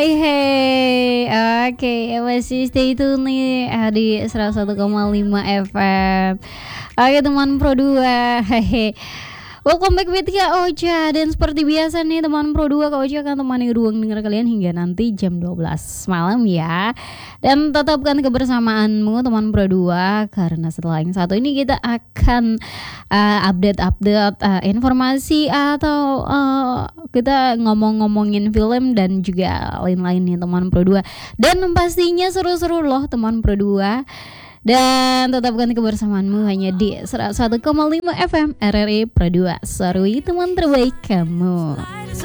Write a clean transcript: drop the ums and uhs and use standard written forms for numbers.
Hey, hey, oke, masih stay tune nih di 101,5 FM. Oke teman Pro 2, hehe. Welcome back with Kak Ocha. Dan seperti biasa nih teman Pro 2, Kak Ocha akan temani ruang dengar kalian hingga nanti jam 12 malam ya. Dan tetapkan kebersamaanmu teman Pro 2, karena setelah yang satu ini kita akan update-update informasi atau kita ngomongin film dan juga lain-lain nih teman Pro 2. Dan pastinya seru-seru loh teman Pro 2. Dan tetapkan kebersamaanmu hanya di 101,5 FM RRI Pro 2. Sarui teman terbaik kamu.